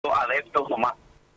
adeptos nomás.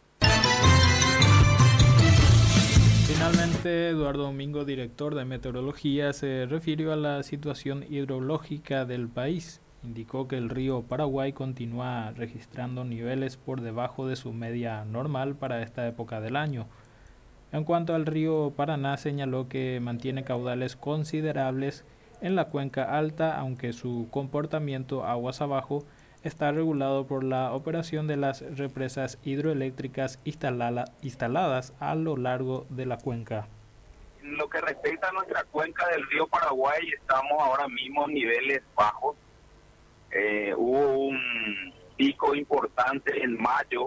Finalmente, Eduardo Domingo, director de Meteorología, se refirió a la situación hidrológica del país. Indicó que el río Paraguay continúa registrando niveles por debajo de su media normal para esta época del año. En cuanto al río Paraná, señaló que mantiene caudales considerables en la cuenca alta, aunque su comportamiento aguas abajo está regulado por la operación de las represas hidroeléctricas instaladas a lo largo de la cuenca. En lo que respecta a nuestra cuenca del río Paraguay, estamos ahora mismo en niveles bajos. Hubo un pico importante en mayo,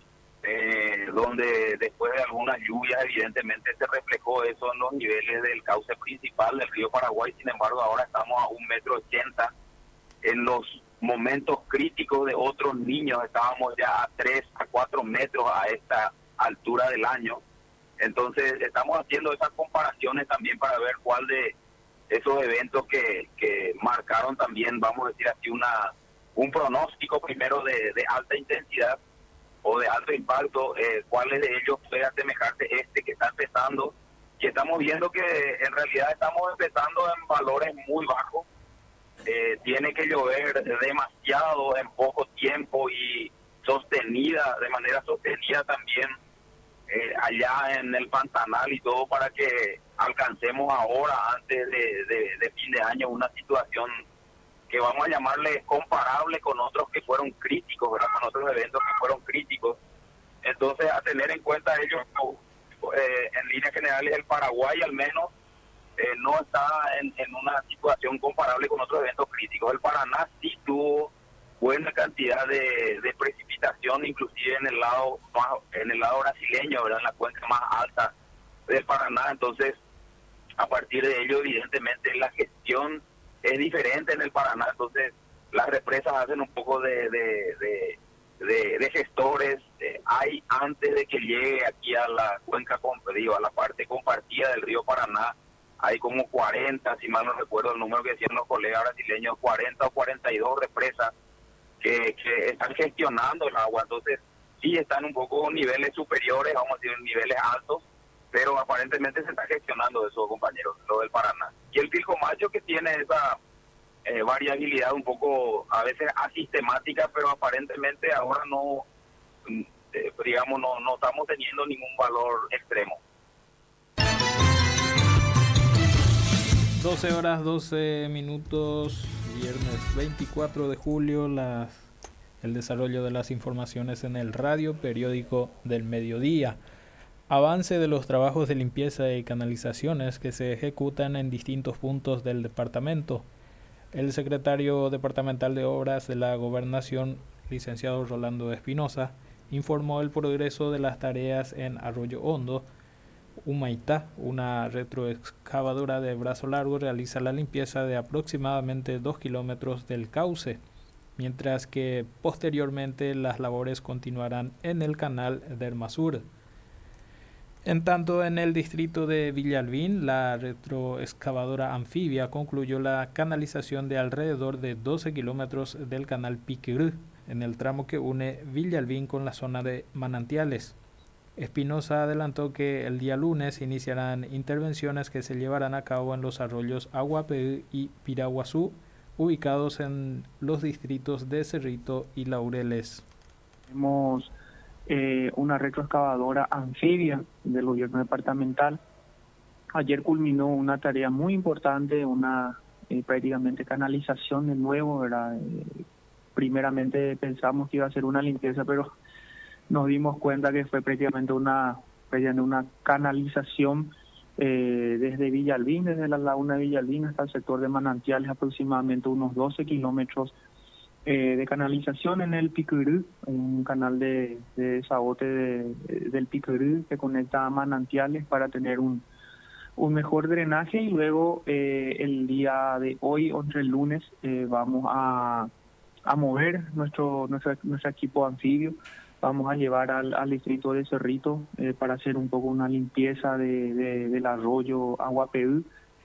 donde después de algunas lluvias evidentemente se reflejó eso en los niveles del cauce principal del río Paraguay. Sin embargo, ahora estamos a 1,80 m. En los momentos críticos de otros niños estábamos ya a 3 a 4 metros a esta altura del año. Entonces estamos haciendo esas comparaciones también para ver cuál de esos eventos que marcaron también, vamos a decir así, un pronóstico primero de alta intensidad o de alto impacto, cuáles de ellos puede asemejarse que está empezando. Y estamos viendo que en realidad estamos empezando en valores muy bajos. Tiene que llover demasiado en poco tiempo y de manera sostenida también, allá en el Pantanal y todo, para que alcancemos ahora, antes de fin de año, una situación que vamos a llamarle comparable con otros que fueron críticos, ¿verdad? Con otros eventos que fueron críticos. Entonces, a tener en cuenta ellos, en líneas generales, el Paraguay al menos no está en una situación comparable con otros eventos críticos. El Paraná sí tuvo buena cantidad de precipitación, inclusive en el lado brasileño, ¿verdad? En la cuenca más alta del Paraná. Entonces, a partir de ello, evidentemente, la gestión es diferente en el Paraná. Entonces, las represas hacen un poco de gestores. Hay, antes de que llegue aquí a la cuenca, a la parte compartida del río Paraná, hay como 40, si mal no recuerdo el número que decían los colegas brasileños, 40 o 42 represas que están gestionando el agua. Entonces sí están un poco niveles superiores, vamos a decir niveles altos, pero aparentemente se está gestionando eso, compañeros, lo del Paraná. Y el Pilcomayo, que tiene esa variabilidad un poco a veces asistemática, pero aparentemente ahora no, digamos, no estamos teniendo ningún valor extremo. 12 horas 12 minutos, viernes 24 de julio, el desarrollo de las informaciones en el radio periódico del mediodía. Avance de los trabajos de limpieza y canalizaciones que se ejecutan en distintos puntos del departamento. El secretario departamental de Obras de la Gobernación, licenciado Rolando Espinosa, informó el progreso de las tareas en Arroyo Hondo. Humaitá, una retroexcavadora de brazo largo, realiza la limpieza de aproximadamente 2 kilómetros del cauce, mientras que posteriormente las labores continuarán en el canal Dermasur. En tanto, en el distrito de Villalbín, la retroexcavadora anfibia concluyó la canalización de alrededor de 12 kilómetros del canal Piquirú, en el tramo que une Villalbín con la zona de Manantiales. Espinosa adelantó que el día lunes iniciarán intervenciones que se llevarán a cabo en los arroyos Aguapeú y Piraguazú, ubicados en los distritos de Cerrito y Laureles. Tenemos una retroexcavadora anfibia del gobierno departamental. Ayer culminó una tarea muy importante, una prácticamente canalización de nuevo, ¿verdad? Primeramente pensamos que iba a ser una limpieza, pero nos dimos cuenta que fue prácticamente una canalización desde Villalbín, desde la laguna de Villalbín hasta el sector de Manantiales, aproximadamente unos 12 kilómetros de canalización en el Piquirú, un canal de desagote del Piquirú que conecta a Manantiales para tener un mejor drenaje. Y luego el día de hoy, entre el lunes, vamos a mover nuestro equipo anfibio. Vamos a llevar al distrito de Cerrito para hacer un poco una limpieza del arroyo Aguapeú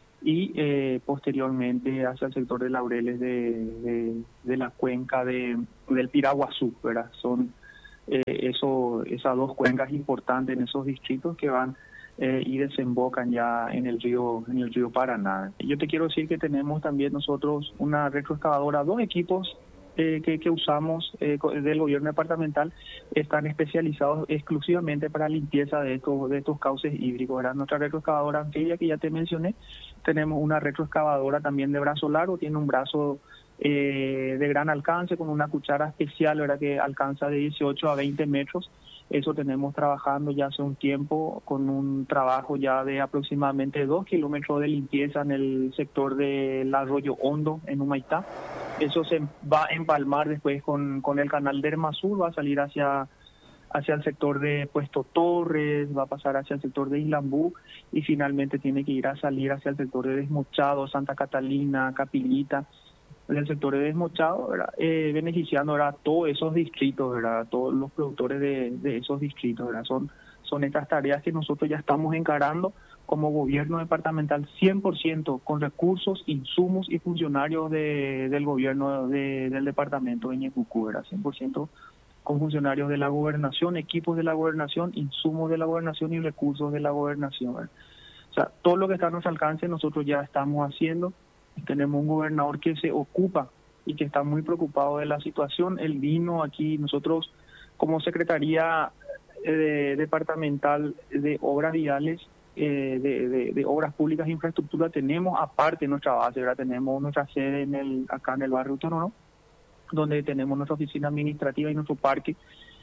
y posteriormente hacia el sector de Laureles de la cuenca del Piraguazú, ¿verdad? Son esas dos cuencas importantes en esos distritos que van y desembocan ya en el río Paraná. Yo te quiero decir que tenemos también nosotros una retroexcavadora, 2 equipos que usamos del gobierno departamental, están especializados exclusivamente para limpieza de estos cauces hídricos, ¿verdad? Nuestra retroexcavadora anfibia que ya te mencioné, tenemos una retroexcavadora también de brazo largo, tiene un brazo de gran alcance con una cuchara especial, ¿verdad?, que alcanza de 18 a 20 metros. Eso tenemos trabajando ya hace un tiempo con un trabajo ya de aproximadamente 2 kilómetros de limpieza en el sector del Arroyo Hondo en Humaitá. Eso se va a empalmar después con el canal de Ermasur, va a salir hacia el sector de Puesto Torres, va a pasar hacia el sector de Islambú y finalmente tiene que salir hacia el sector de Desmochado, Santa Catalina, Capillita, del sector de Desmochado, ¿verdad? Beneficiando, ¿verdad?, todos esos distritos, ¿verdad?, todos los productores de esos distritos, ¿verdad? Son estas tareas que nosotros ya estamos encarando como gobierno departamental 100% con recursos, insumos y funcionarios del gobierno del departamento de Ñecucú, ¿verdad? 100% con funcionarios de la gobernación, equipos de la gobernación, insumos de la gobernación y recursos de la gobernación, ¿verdad? O sea, todo lo que está a nuestro alcance nosotros ya estamos haciendo. Tenemos un gobernador que se ocupa y que está muy preocupado de la situación. Él vino aquí, nosotros como Secretaría Departamental de Obras Viales, de Obras Públicas e Infraestructura, tenemos aparte nuestra base, ¿verdad? Tenemos nuestra sede acá en el barrio Utonoro, donde tenemos nuestra oficina administrativa y nuestro parque.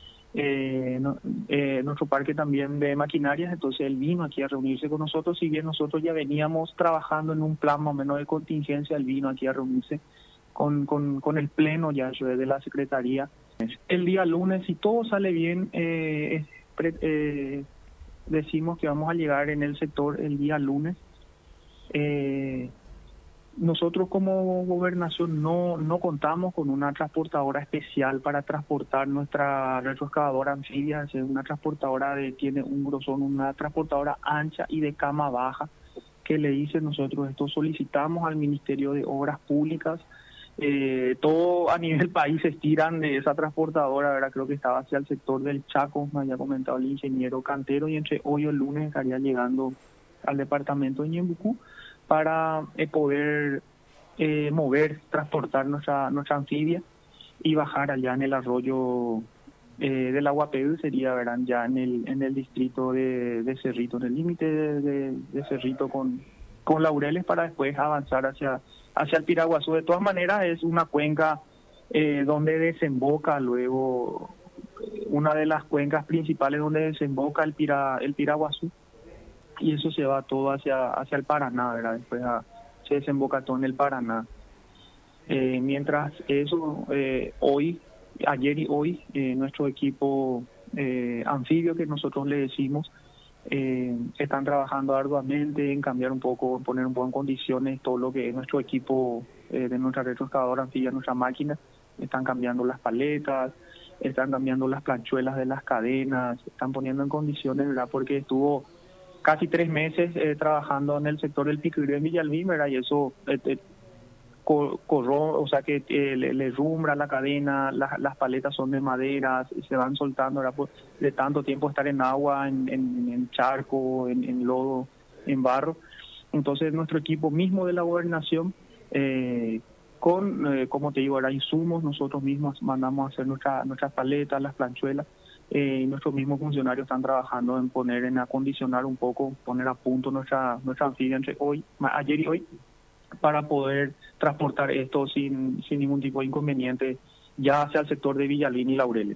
Nuestro parque también de maquinarias. Entonces él vino aquí a reunirse con nosotros, si bien nosotros ya veníamos trabajando en un plan más o menos de contingencia, él vino aquí a reunirse con el pleno ya de la Secretaría. El día lunes, si todo sale bien, decimos que vamos a llegar en el sector el día lunes. Nosotros como gobernación no contamos con una transportadora especial para transportar nuestra retroexcavadora anfibia. Es una transportadora tiene un grosor, una transportadora ancha y de cama baja, que le dice nosotros esto, solicitamos al Ministerio de Obras Públicas. Todo a nivel país se estiran de esa transportadora, ¿verdad? Creo que estaba hacia el sector del Chaco, me había comentado el ingeniero Cantero, y entre hoy y el lunes estaría llegando al departamento de Ñeembucú para poder transportar nuestra anfibia y bajar allá en el arroyo del Aguapeu, sería, verán, ya en el distrito de Cerrito, en el límite de Cerrito con Laureles, para después avanzar hacia el Piraguazú. De todas maneras es una cuenca donde desemboca luego, una de las cuencas principales donde desemboca el Piraguazú, y eso se va todo hacia el Paraná, ¿verdad? Después se desemboca todo en el Paraná. Mientras eso, ayer y hoy, nuestro equipo anfibio, que nosotros le decimos, están trabajando arduamente en cambiar un poco, en poner un poco en condiciones todo lo que es nuestro equipo de nuestra retroexcavadora anfibia, nuestra máquina. Están cambiando las paletas, están cambiando las planchuelas de las cadenas, están poniendo en condiciones, ¿verdad? Porque estuvo casi 3 meses trabajando en el sector del Piquirú en Villalbín, ¿verdad? Y eso o sea que le rumbra la cadena, las paletas son de madera, se van soltando, ¿verdad? De tanto tiempo estar en agua, en charco, en lodo, en barro. Entonces nuestro equipo mismo de la gobernación, como te digo, ahora insumos, nosotros mismos mandamos a hacer nuestras paletas, las planchuelas, y nuestros mismos funcionarios están trabajando en acondicionar un poco, poner a punto nuestra anfibia entre ayer y hoy, para poder transportar esto sin ningún tipo de inconveniente, ya hacia el sector de Villalbín y Laureles.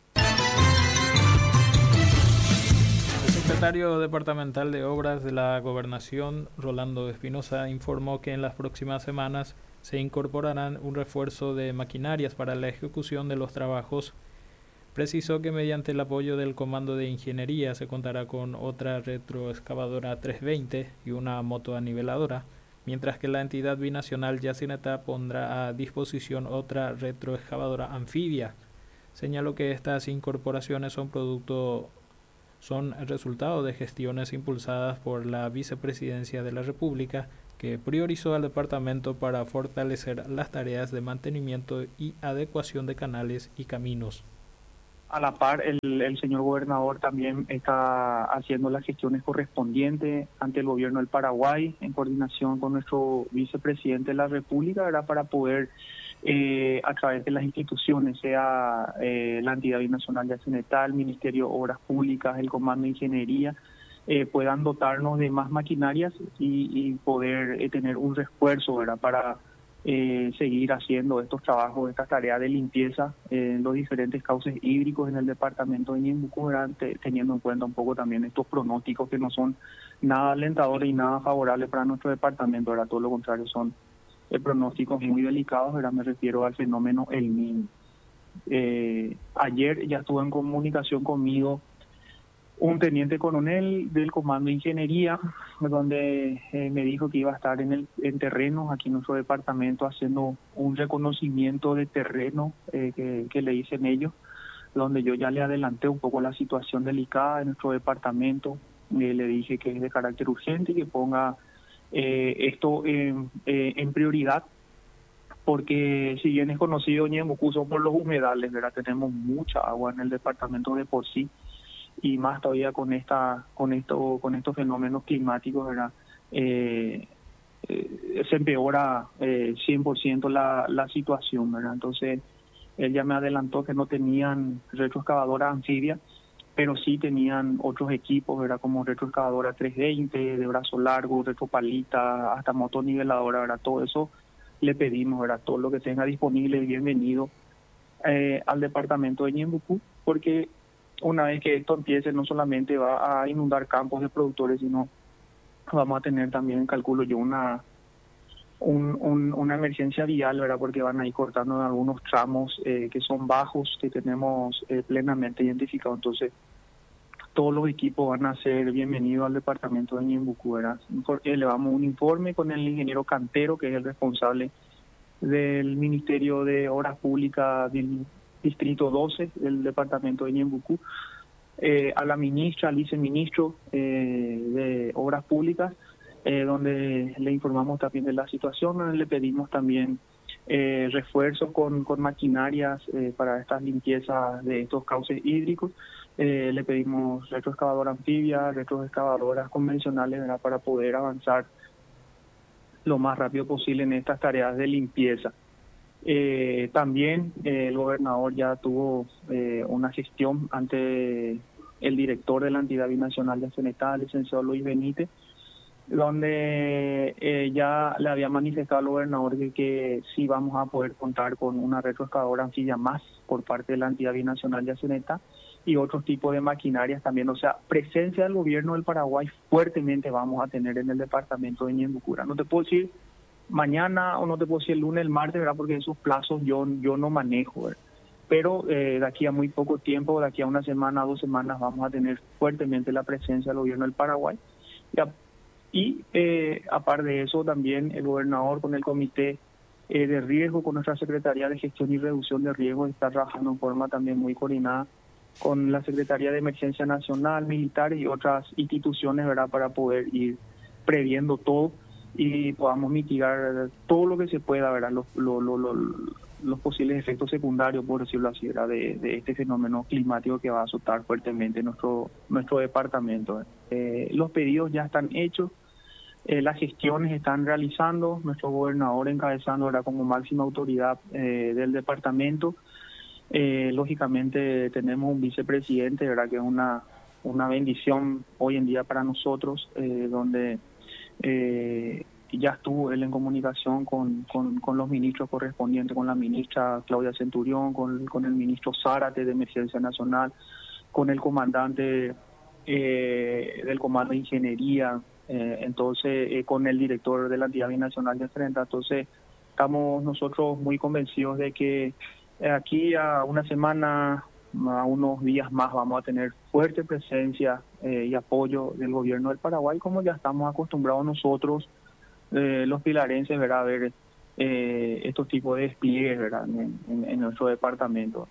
El secretario departamental de Obras de la Gobernación, Rolando Espinosa, informó que en las próximas semanas se incorporarán un refuerzo de maquinarias para la ejecución de los trabajos. Precisó que mediante el apoyo del Comando de Ingeniería se contará con otra retroexcavadora 320 y una motoaniveladora, mientras que la entidad binacional Yacineta pondrá a disposición otra retroexcavadora anfibia. Señaló que estas incorporaciones son resultado de gestiones impulsadas por la Vicepresidencia de la República, que priorizó al departamento para fortalecer las tareas de mantenimiento y adecuación de canales y caminos. A la par, el señor gobernador también está haciendo las gestiones correspondientes ante el gobierno del Paraguay en coordinación con nuestro vicepresidente de la República, ¿verdad? Para poder, a través de las instituciones, sea la entidad binacional de Acenetá, el Ministerio de Obras Públicas, el Comando de Ingeniería, puedan dotarnos de más maquinarias y poder tener un refuerzo, ¿verdad? Para seguir haciendo estos trabajos, estas tareas de limpieza en los diferentes cauces hídricos en el departamento de Ñembucú, teniendo en cuenta un poco también estos pronósticos que no son nada alentadores y nada favorables para nuestro departamento, ¿verdad? Todo lo contrario, son pronósticos muy delicados, ¿verdad? Me refiero al fenómeno El Niño. Ayer ya estuvo en comunicación conmigo un teniente coronel del Comando de Ingeniería, donde me dijo que iba a estar en terreno aquí en nuestro departamento haciendo un reconocimiento de terreno que le dicen ellos, donde yo ya le adelanté un poco la situación delicada de nuestro departamento. Le dije que es de carácter urgente y que ponga esto en prioridad, porque si bien es conocido Ñembucú son por los humedales, ¿verdad? Tenemos mucha agua en el departamento de por sí, y más todavía con estos fenómenos climáticos, ¿verdad? Se empeora 100% la situación, ¿verdad? Entonces, él ya me adelantó que no tenían retroexcavadora anfibia, pero sí tenían otros equipos, ¿verdad? Como retroexcavadora 320, de brazo largo, retropalita, hasta motoniveladora, ¿verdad? Todo eso le pedimos, ¿verdad? Todo lo que tenga disponible, bienvenido al departamento de Ñembucú, porque una vez que esto empiece, no solamente va a inundar campos de productores, sino vamos a tener también, calculo yo, una emergencia vial, ¿verdad? Porque van a ir cortando en algunos tramos que son bajos, que tenemos plenamente identificados. Entonces, todos los equipos van a ser bienvenidos al departamento de Ñembucú, ¿verdad? Elevamos un informe con el ingeniero Cantero, que es el responsable del Ministerio de Obras Públicas del Distrito 12 del departamento de Ñembucú, a la ministra, al viceministro de Obras Públicas, donde le informamos también de la situación, donde le pedimos también refuerzo con maquinarias para estas limpiezas de estos cauces hídricos. Le pedimos retroexcavadora anfibia, retroexcavadoras convencionales, ¿verdad? Para poder avanzar lo más rápido posible en estas tareas de limpieza. También el gobernador ya tuvo una gestión ante el director de la entidad binacional de Acenetá, el licenciado Luis Benítez, donde ya le había manifestado al gobernador que sí vamos a poder contar con una retroexcavadora anfibia más por parte de la entidad binacional de Acenetá y otros tipos de maquinarias también. O sea, presencia del gobierno del Paraguay fuertemente vamos a tener en el departamento de Ñembucú. No te puedo decir mañana o no te puedo decir el lunes, el martes, ¿verdad? Porque esos plazos yo no manejo, ¿verdad? Pero de aquí a muy poco tiempo, de aquí a una semana, 2 semanas, vamos a tener fuertemente la presencia del gobierno del Paraguay. Y aparte de eso, también el gobernador con el comité de riesgo, con nuestra Secretaría de Gestión y Reducción de Riesgos, está trabajando en forma también muy coordinada con la Secretaría de Emergencia Nacional, militares y otras instituciones, ¿verdad? Para poder ir previendo todo y podamos mitigar todo lo que se pueda, ¿verdad? Los posibles efectos secundarios, por decirlo así, ¿verdad? De este fenómeno climático que va a azotar fuertemente nuestro departamento. Los pedidos ya están hechos, las gestiones están realizando, nuestro gobernador encabezando, ¿verdad? Como máxima autoridad del departamento. Lógicamente tenemos un vicepresidente, ¿verdad? Que es una bendición hoy en día para nosotros, donde ya estuvo él en comunicación con los ministros correspondientes, con la ministra Claudia Centurión, con el ministro Zárate de Emergencia Nacional, con el comandante del Comando de Ingeniería, entonces con el director de la entidad binacional de Acenetá. Entonces estamos nosotros muy convencidos de que aquí a una semana, a unos días más, vamos a tener fuerte presencia y apoyo del gobierno del Paraguay, como ya estamos acostumbrados nosotros, los pilarenses, ¿verdad? A ver estos tipos de despliegues, ¿verdad? En nuestro departamento.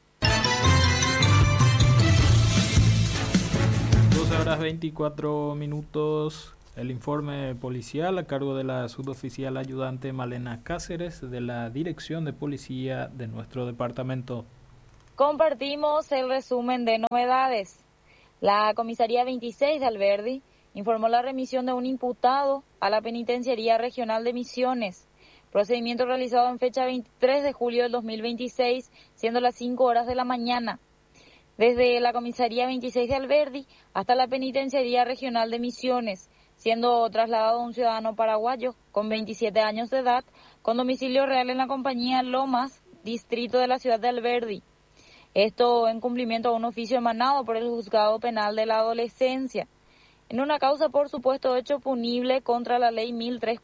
12:24. El informe policial a cargo de la suboficial ayudante Malena Cáceres de la Dirección de Policía de nuestro departamento. Compartimos el resumen de novedades. La comisaría 26 de Alberdi informó la remisión de un imputado a la Penitenciaría Regional de Misiones. Procedimiento realizado en fecha 23 de julio del 2026, siendo las 5 horas de la mañana. Desde la comisaría 26 de Alberdi hasta la Penitenciaría Regional de Misiones, siendo trasladado un ciudadano paraguayo con 27 años de edad, con domicilio real en la compañía Lomas, distrito de la ciudad de Alberdi. Esto en cumplimiento a un oficio emanado por el Juzgado Penal de la Adolescencia, en una causa por supuesto hecho punible contra la Ley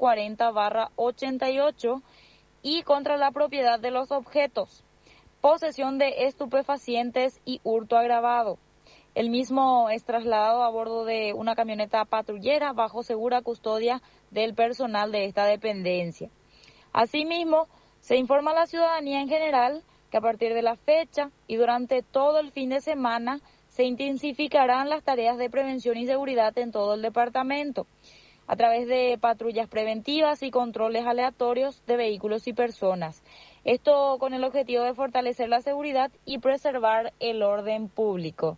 1340/88 y contra la propiedad de los objetos, posesión de estupefacientes y hurto agravado. El mismo es trasladado a bordo de una camioneta patrullera bajo segura custodia del personal de esta dependencia. Asimismo, se informa a la ciudadanía en general que a partir de la fecha y durante todo el fin de semana se intensificarán las tareas de prevención y seguridad en todo el departamento, a través de patrullas preventivas y controles aleatorios de vehículos y personas. Esto con el objetivo de fortalecer la seguridad y preservar el orden público.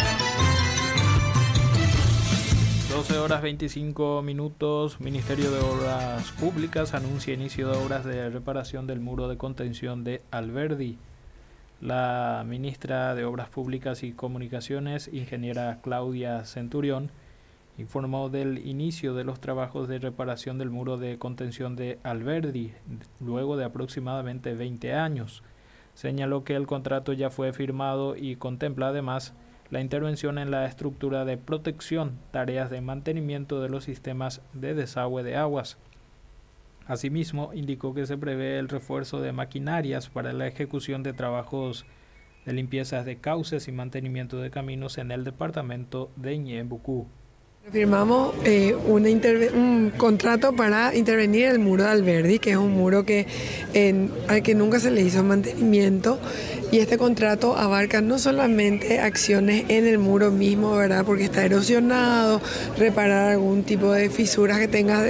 12 horas 25 minutos. Ministerio de Obras Públicas anuncia inicio de obras de reparación del muro de contención de Alberdi. La ministra de Obras Públicas y Comunicaciones, ingeniera Claudia Centurión, informó del inicio de los trabajos de reparación del muro de contención de Alberdi, luego de aproximadamente 20 años. Señaló que el contrato ya fue firmado y contempla además la intervención en la estructura de protección, tareas de mantenimiento de los sistemas de desagüe de aguas. Asimismo, indicó que se prevé el refuerzo de maquinarias para la ejecución de trabajos de limpiezas de cauces y mantenimiento de caminos en el departamento de Ñeembucú. Firmamos un contrato para intervenir en el muro de Alberdi, que es un muro al que nunca se le hizo mantenimiento, y este contrato abarca no solamente acciones en el muro mismo, ¿verdad?, porque está erosionado, reparar algún tipo de fisuras que tenga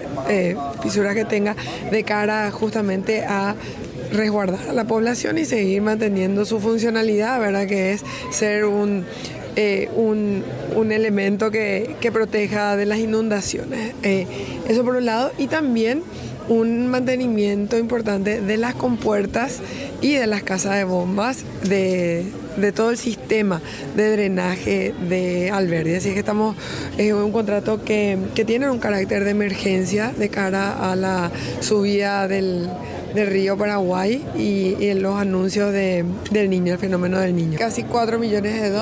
de cara justamente a resguardar a la población y seguir manteniendo su funcionalidad, ¿verdad?, que es ser un elemento que proteja de las inundaciones. Eso por un lado, y también un mantenimiento importante de las compuertas y de las casas de bombas de todo el sistema de drenaje de Alberdi. Así que estamos en un contrato que tiene un carácter de emergencia de cara a la subida del río Paraguay y en los anuncios del niño, el fenómeno del niño. Casi $4 millones,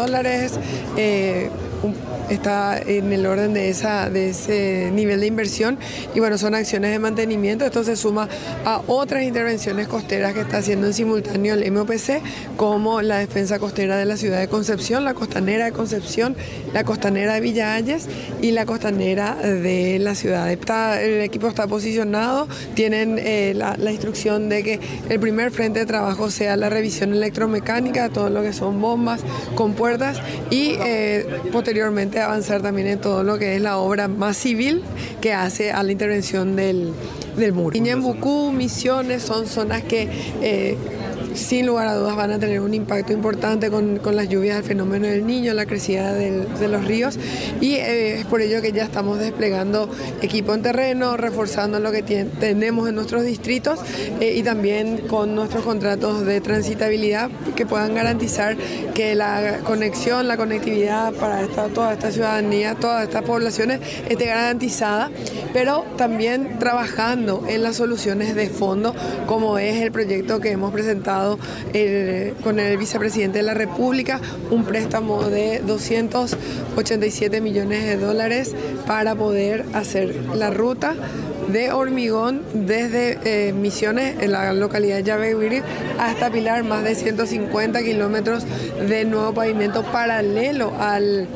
está en el orden de ese nivel de inversión, y bueno, son acciones de mantenimiento. Esto se suma a otras intervenciones costeras que está haciendo en simultáneo el MOPC, como la defensa costera de la ciudad de Concepción, la costanera de Concepción, la costanera de Villa Hayes y la costanera de la ciudad. El equipo está posicionado, tienen la instrucción de que el primer frente de trabajo sea la revisión electromecánica de todo lo que son bombas, compuertas, y posteriormente avanzar también en todo lo que es la obra más civil que hace a la intervención del muro. Ñeembucú, Misiones son zonas que sin lugar a dudas van a tener un impacto importante con las lluvias del fenómeno del niño, la crecida de los ríos, y es por ello que ya estamos desplegando equipo en terreno, reforzando lo que tenemos en nuestros distritos, y también con nuestros contratos de transitabilidad que puedan garantizar que la conexión, la conectividad para toda esta ciudadanía, todas estas poblaciones esté garantizada, pero también trabajando en las soluciones de fondo, como es el proyecto que hemos presentado con el vicepresidente de la República, un préstamo de $287 millones para poder hacer la ruta de hormigón desde Misiones, en la localidad de Yabehuiri, hasta Pilar, más de 150 kilómetros de nuevo pavimento paralelo al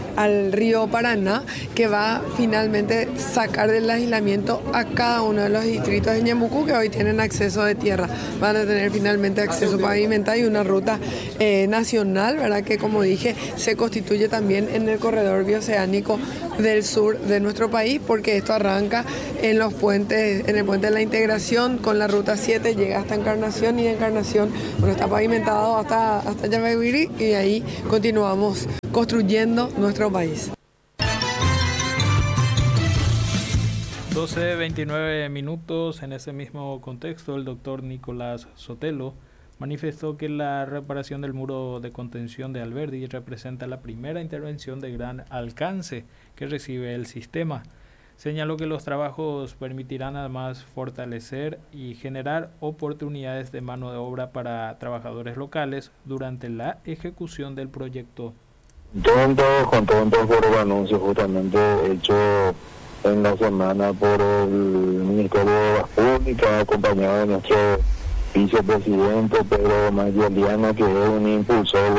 al río Paraná, que va finalmente sacar del aislamiento a cada uno de los distritos de Ñemucú que hoy tienen acceso de tierra. Van a tener finalmente acceso pavimentado y una ruta nacional, ¿verdad? Que como dije, se constituye también en el corredor bioceánico del sur de nuestro país, porque esto arranca en los puentes, en el puente de la Integración con la ruta 7, llega hasta Encarnación, y de Encarnación, bueno, está pavimentado hasta Yabebirí, y de ahí continuamos construyendo nuestro país. 12:29 minutos. En ese mismo contexto, el doctor Nicolás Sotelo manifestó que la reparación del muro de contención de Alberdi representa la primera intervención de gran alcance que recibe el sistema. Señaló que los trabajos permitirán además fortalecer y generar oportunidades de mano de obra para trabajadores locales durante la ejecución del proyecto. Contentos por el anuncio justamente hecho en la semana por el Ministerio de Obras Públicas, acompañado de nuestro vicepresidente Pedro Mayoliano, que es un impulsor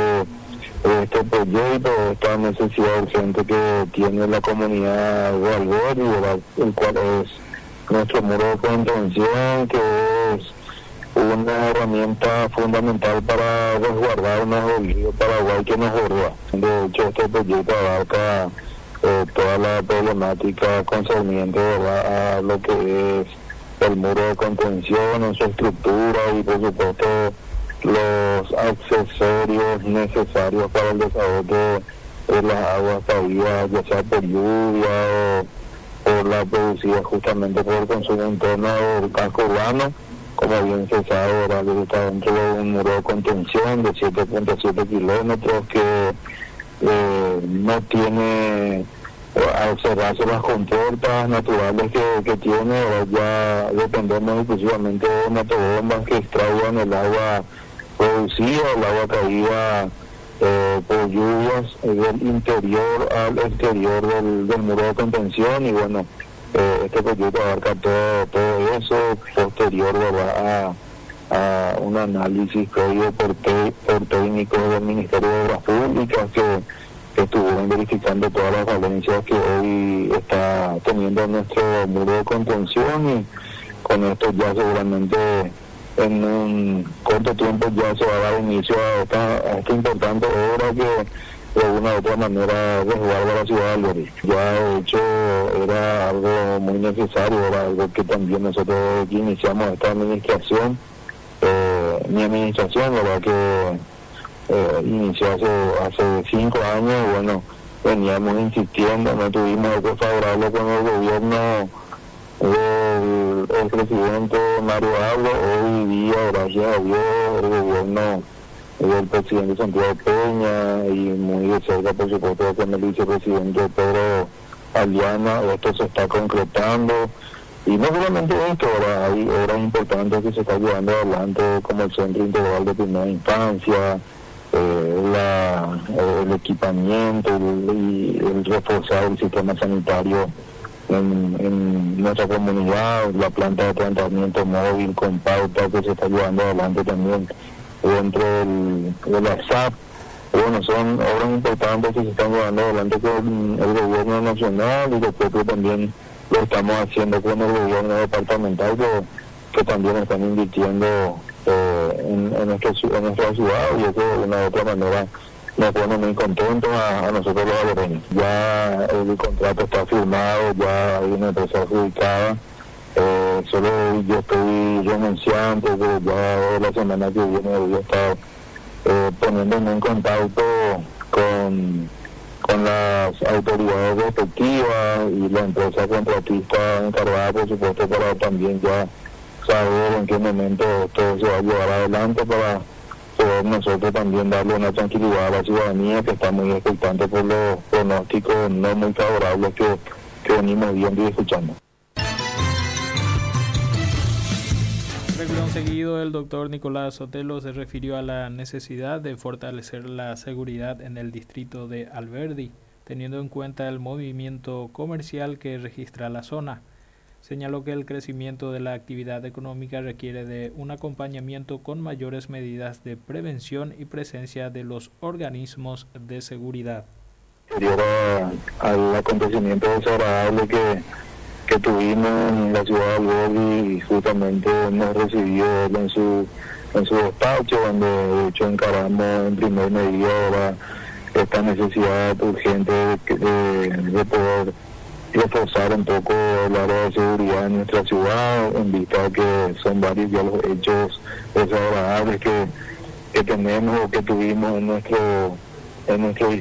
de este proyecto, de esta necesidad urgente que tiene la comunidad de Alberdi, el cual es nuestro muro de contención, que es una herramienta fundamental para resguardar unos ríos Paraguay que nos bordea. De hecho, este proyecto abarca toda la problemática concerniente, ¿verdad?, a lo que es el muro de contención en su estructura y por supuesto los accesorios necesarios para el desahogo de las aguas caídas, ya sea por lluvia o por la producida justamente por el consumo interno del casco urbano. Como bien se sabe, ¿verdad?, que está dentro de un muro de contención de 7.7 kilómetros que no tiene, al cerrarse las compuertas naturales que tiene, ya dependemos exclusivamente de motobombas que extraigan el agua producida, el agua caída por lluvias del interior al exterior del muro de contención. Y bueno, este proyecto abarca todo eso, posterior, ¿verdad?, a un análisis previo por técnicos del Ministerio de Obras Públicas que estuvieron verificando todas las falencias que hoy está teniendo nuestro muro de contención, y con esto ya seguramente en un corto tiempo ya se va a dar inicio a esta importante obra que de una u otra manera resguarda la ciudad de Alberdi. Ya de hecho era algo muy necesario, era algo que también nosotros iniciamos esta administración, mi administración, la verdad que inició hace 5 años, y bueno, veníamos insistiendo, no tuvimos algo favorable con el gobierno del presidente Mario Abdo. Hoy día, gracias a Dios, el gobierno del presidente Santiago Peña, y muy de cerca, por supuesto, con el vicepresidente Pedro Aliana, esto se está concretando. Y no solamente esto, ahora hay obras importantes que se están llevando adelante, como el Centro Integral de Primera Infancia, el equipamiento y el reforzar el sistema sanitario en nuestra comunidad, la planta de tratamiento móvil con pauta que se está llevando adelante también dentro de la SAP. Bueno, son obras importantes que se están llevando adelante con el gobierno nacional, y después también lo estamos haciendo con el gobierno departamental, que también están invirtiendo en nuestra ciudad, y eso de una u otra manera nos pone muy contentos a nosotros los albereños. Ya el contrato está firmado, ya hay una empresa adjudicada, solo yo estoy renunciante, pero ya la semana que viene voy a estar poniéndome en contacto con las autoridades respectivas y la empresa contratista encargada, por supuesto, para también ya saber en qué momento esto se va a llevar adelante, para poder nosotros también darle una tranquilidad a la ciudadanía, que está muy expectante por los pronósticos no muy favorables que venimos viendo y escuchando. Renglón seguido, el doctor Nicolás Sotelo se refirió a la necesidad de fortalecer la seguridad en el distrito de Alberdi, teniendo en cuenta el movimiento comercial que registra la zona. Señaló que el crecimiento de la actividad económica requiere de un acompañamiento con mayores medidas de prevención y presencia de los organismos de seguridad. posterior al acontecimiento desagradable que tuvimos en la ciudad de Alberdi, y justamente nos recibió él en su despacho, donde de hecho encaramos en primer medida esta necesidad urgente de poder reforzar un poco el área de seguridad en nuestra ciudad, en vista de que son varios ya los hechos desagradables que tenemos o que tuvimos en nuestro distrito.